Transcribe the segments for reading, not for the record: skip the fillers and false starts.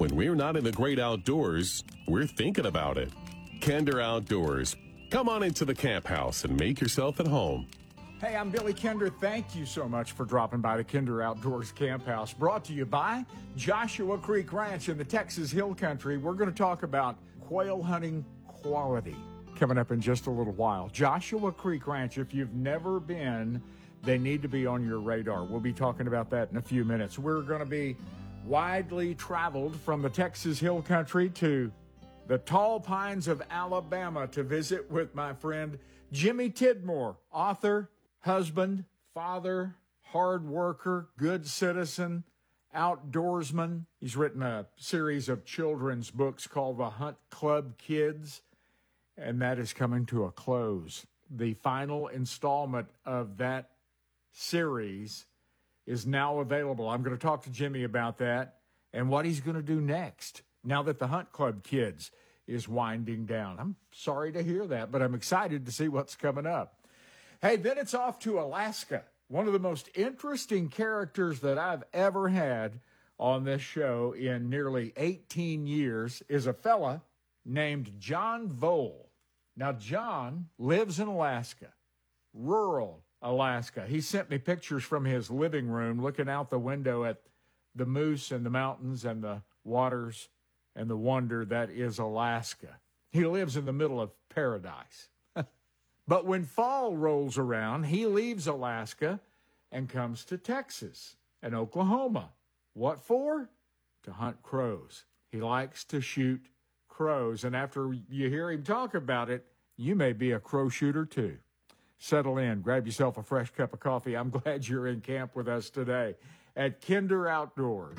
When we're not in the great outdoors, we're thinking about it. Kinder Outdoors. Come on into the camp house and make yourself at home. Hey, I'm Billy Kinder. Thank you so much for dropping by the Kinder Outdoors Camp House. Brought to you by Joshua Creek Ranch in the Texas Hill Country. We're going to talk about quail hunting quality coming up in just a little while. Joshua Creek Ranch, if you've never been, they need to be on your radar. We'll be talking about that in a few minutes. We're going to be widely traveled from the Texas Hill Country to the tall pines of Alabama to visit with my friend Jimmy Tidmore, author, husband, father, hard worker, good citizen, outdoorsman. He's written a series of children's books called The Hunt Club Kids, and that is coming to a close. The final installment of that series is now available. I'm going to talk to Jimmy about that and what he's going to do next now that the Hunt Club Kids is winding down. I'm sorry to hear that, but I'm excited to see what's coming up. Hey, then it's off to Alaska. One of the most interesting characters that I've ever had on this show in nearly 18 years is a fella named John Vole. Now, John lives in Alaska, rural Alaska. He sent me pictures from his living room looking out the window at the moose and the mountains and the waters and the wonder that is Alaska. He lives in the middle of paradise. But when fall rolls around, he leaves Alaska and comes to Texas and Oklahoma. What for? To hunt crows. He likes to shoot crows. And after you hear him talk about it, you may be a crow shooter too. Settle in, grab yourself a fresh cup of coffee. I'm glad you're in camp with us today at Kinder Outdoors.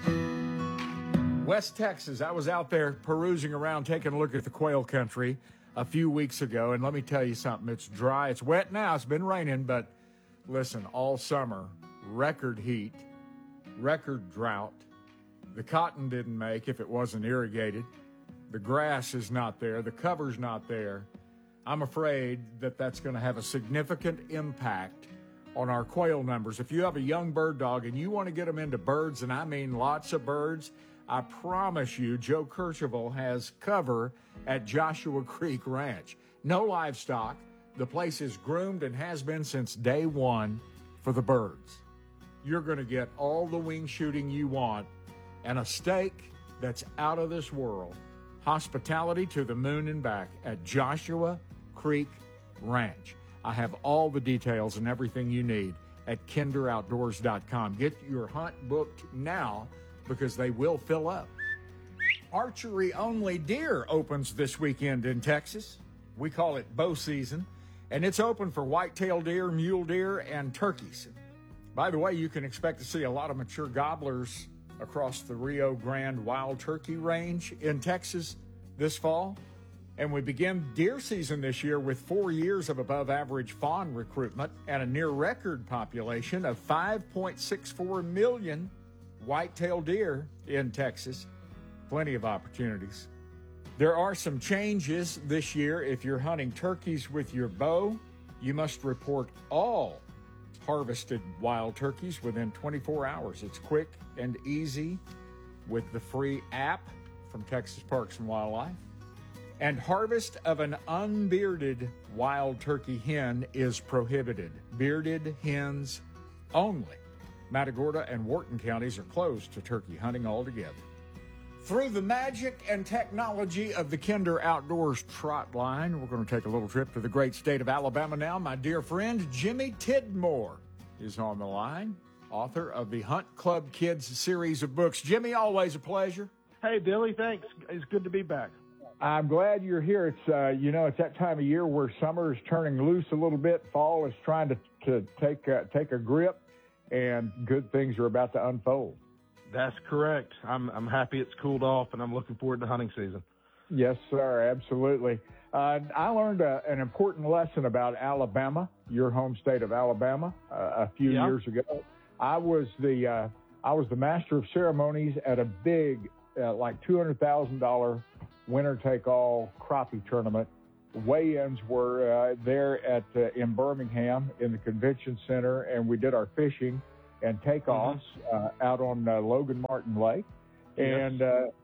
West Texas, I was out there perusing around, taking a look at the quail country a few weeks ago, and let me tell you something. It's dry. It's wet now. It's been raining, but listen, all summer, record heat, record drought. The cotton didn't make if it wasn't irrigated. The grass is not there. The cover's not there. I'm afraid that that's going to have a significant impact on our quail numbers. If you have a young bird dog and you want to get them into birds, and I mean lots of birds, I promise you Joe Kercheval has cover at Joshua Creek Ranch. No livestock. The place is groomed and has been since day one for the birds. You're going to get all the wing shooting you want and a steak that's out of this world. Hospitality to the moon and back at Joshua Creek Ranch. I have all the details and everything you need at kinderoutdoors.com. Get your hunt booked now because they will fill up. Archery-only deer opens this weekend in Texas. We call it bow season, and it's open for white-tailed deer, mule deer, and turkeys. By the way, you can expect to see a lot of mature gobblers across the Rio Grande wild turkey range in Texas this fall. And we begin deer season this year with 4 years of above-average fawn recruitment and a near-record population of 5.64 million white-tailed deer in Texas. Plenty of opportunities. There are some changes this year. If you're hunting turkeys with your bow, you must report all harvested wild turkeys within 24 hours. It's quick and easy with the free app from Texas Parks and Wildlife. And harvest of an unbearded wild turkey hen is prohibited. Bearded hens only. Matagorda and Wharton counties are closed to turkey hunting altogether. Through the magic and technology of the Kinder Outdoors Trot Line, we're going to take a little trip to the great state of Alabama now. My dear friend Jimmy Tidmore is on the line, author of the Hunt Club Kids series of books. Jimmy, always a pleasure. Hey, Billy, thanks. It's good to be back. I'm glad you're here. It's it's that time of year where summer is turning loose a little bit. Fall is trying to take a grip, and good things are about to unfold. That's correct. I'm happy it's cooled off, and I'm looking forward to hunting season. Yes, sir, absolutely. I learned an important lesson about Alabama, your home state of Alabama, a few years ago. I was the master of ceremonies at a big, like $200,000 winner-take-all crappie tournament. Weigh-ins were there in Birmingham in the convention center, and we did our fishing and takeoffs out on Logan Martin Lake. And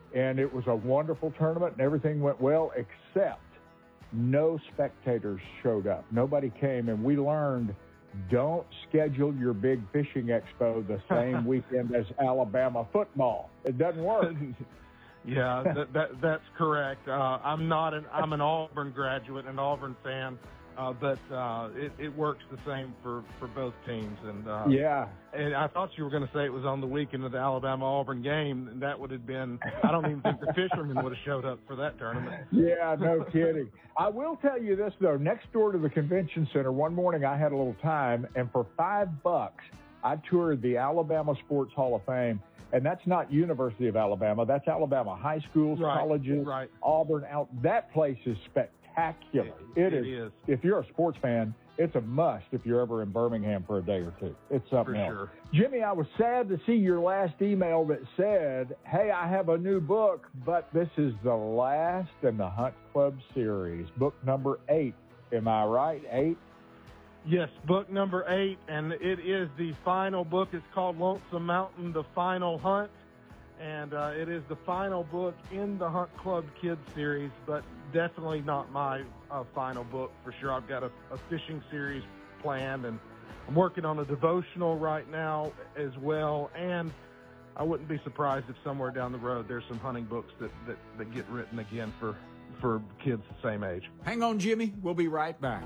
and it was a wonderful tournament, and everything went well, except no spectators showed up. Nobody came, and we learned, don't schedule your big fishing expo the same weekend as Alabama football. It doesn't work. Yeah, that's correct. I'm an Auburn graduate, an Auburn fan, but it works the same for both teams. And yeah. And I thought you were going to say it was on the weekend of the Alabama-Auburn game, and that would have been, I don't even think the fishermen would have showed up for that tournament. Yeah, no kidding. I will tell you this, though. Next door to the convention center, one morning I had a little time, and for $5, I toured the Alabama Sports Hall of Fame. And that's not University of Alabama. That's Alabama high schools, colleges, Auburn. That place is spectacular. It is. If you're a sports fan, it's a must if you're ever in Birmingham for a day or two. It's something else. Sure. Jimmy, I was sad to see your last email that said, hey, I have a new book, but this is the last in the Hunt Club series. Book number 8. Am I right? 8? Yes, book number 8, and it is the final book. It's called Lonesome Mountain, The Final Hunt, and it is the final book in the Hunt Club Kids series, but definitely not my final book for sure. I've got a fishing series planned, and I'm working on a devotional right now as well, and I wouldn't be surprised if somewhere down the road there's some hunting books that get written again for kids the same age. Hang on, Jimmy. We'll be right back.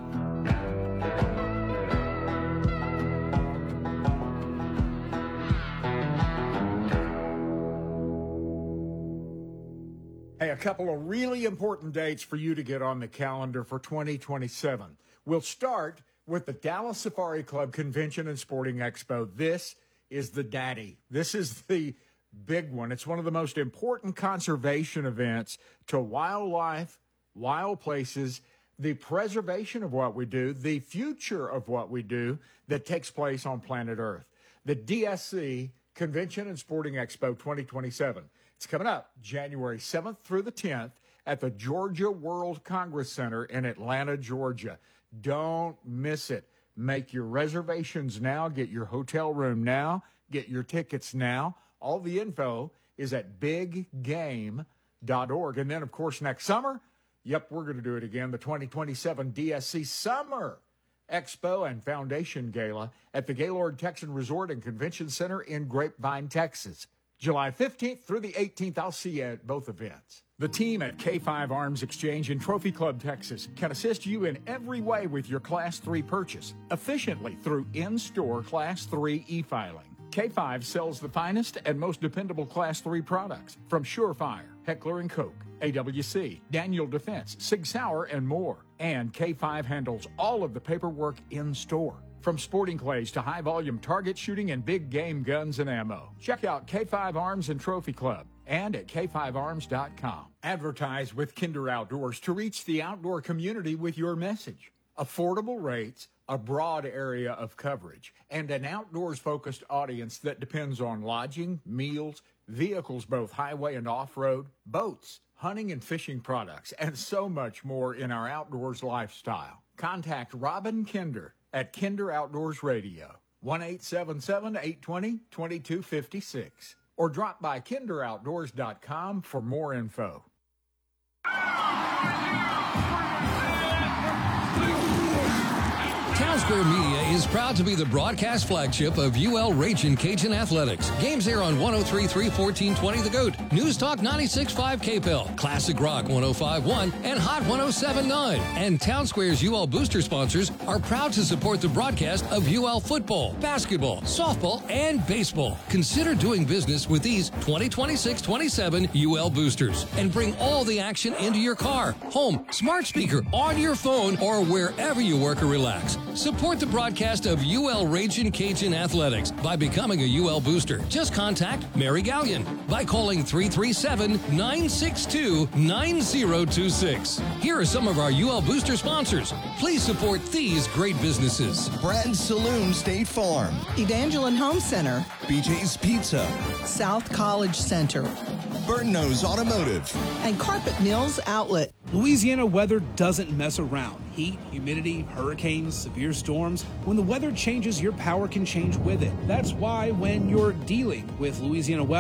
Hey, a couple of really important dates for you to get on the calendar for 2027. We'll start with the Dallas Safari Club Convention and Sporting Expo. This is the daddy. This is the big one. It's one of the most important conservation events to wildlife, wild places, the preservation of what we do, the future of what we do that takes place on planet Earth. The DSC Convention and Sporting Expo 2027. It's coming up January 7th through the 10th at the Georgia World Congress Center in Atlanta, Georgia. Don't miss it. Make your reservations now. Get your hotel room now. Get your tickets now. All the info is at biggame.org. And then, of course, next summer, we're going to do it again, the 2027 DSC Summer Expo and Foundation Gala at the Gaylord Texan Resort and Convention Center in Grapevine, Texas. July 15th through the 18th, I'll see you at both events. The team at K5 Arms Exchange in Trophy Club, Texas, can assist you in every way with your Class 3 purchase, efficiently through in-store Class 3 e-filing. K5 sells the finest and most dependable Class 3 products from Surefire, Heckler & Koch, AWC, Daniel Defense, Sig Sauer, and more. And K5 handles all of the paperwork in-store. From sporting clays to high-volume target shooting and big game guns and ammo. Check out K5 Arms and Trophy Club and at k5arms.com. Advertise with Kinder Outdoors to reach the outdoor community with your message. Affordable rates, a broad area of coverage, and an outdoors-focused audience that depends on lodging, meals, vehicles both highway and off-road, boats, hunting and fishing products, and so much more in our outdoors lifestyle. Contact Robin Kinder at Kinder Outdoors Radio, 1-877-820-2256, or drop by kinderoutdoors.com for more info. Town Square Media is proud to be the broadcast flagship of UL Ragin' Cajun Athletics. Games air on 103.3 1420 The Goat, News Talk 96.5 KPEL, Classic Rock 105.1, and Hot 107.9. And Town Square's UL Booster sponsors are proud to support the broadcast of UL football, basketball, softball, and baseball. Consider doing business with these 2026-27 UL Boosters and bring all the action into your car, home, smart speaker, on your phone, or wherever you work or relax. Support the broadcast of UL Ragin' Cajun Athletics by becoming a UL Booster. Just contact Mary Gallion by calling 337-962-9026. Here are some of our UL Booster sponsors. Please support these great businesses. Brad's Saloon State Farm, Evangeline Home Center, BJ's Pizza, South College Center, Burtonose Automotive, and Carpet Mills Outlet. Louisiana weather doesn't mess around. Heat, humidity, hurricanes, severe storms. When the weather changes, your power can change with it. That's why when you're dealing with Louisiana weather,